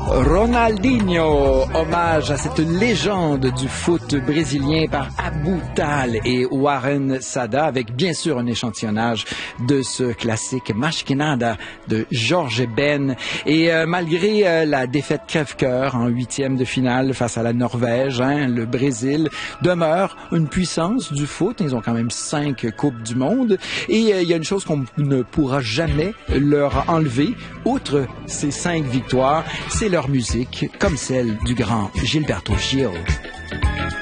Ronaldinho, hommage à cette légende du foot brésilien par Abou Tal et Warren Sada, avec bien sûr un échantillonnage de ce classique Mashkinada de George Ben. Et malgré la défaite crève-cœur en 8e de finale face à la Norvège, le Brésil demeure une puissance du foot. Ils ont quand même 5 Coupes du Monde. Et il y a une chose qu'on ne pourra jamais leur enlever, outre ces 5 victoires, c'est leur musique, comme celle du grand Gilberto Gil.